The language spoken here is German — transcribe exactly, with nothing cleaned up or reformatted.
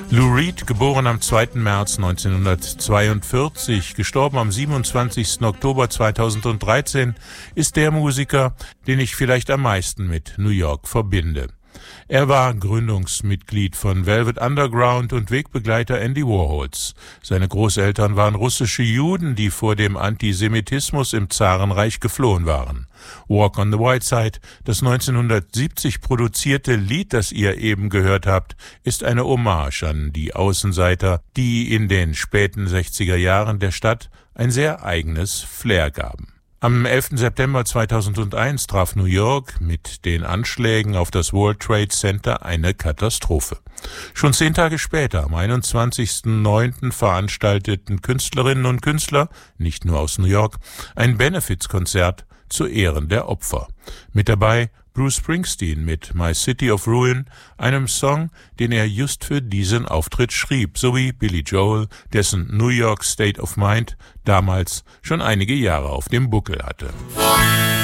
Lou Reed, geboren am zweiten März neunzehnhundertzweiundvierzig, gestorben am siebenundzwanzigsten Oktober zweitausenddreizehn, ist der Musiker, den ich vielleicht am meisten mit New York verbinde. Er war Gründungsmitglied von Velvet Underground und Wegbegleiter Andy Warhols. Seine Großeltern waren russische Juden, die vor dem Antisemitismus im Zarenreich geflohen waren. Walk on the White Side, das neunzehnhundertsiebzig produzierte Lied, das ihr eben gehört habt, ist eine Hommage an die Außenseiter, die in den späten sechziger Jahren der Stadt ein sehr eigenes Flair gaben. Am elften September zweitausendeins traf New York mit den Anschlägen auf das World Trade Center eine Katastrophe. Schon zehn Tage später, am einundzwanzigsten neunten veranstalteten Künstlerinnen und Künstler, nicht nur aus New York, ein Benefizkonzert zu Ehren der Opfer. Mit dabei Bruce Springsteen mit My City of Ruin, einem Song, den er just für diesen Auftritt schrieb, sowie Billy Joel, dessen New York State of Mind damals schon einige Jahre auf dem Buckel hatte.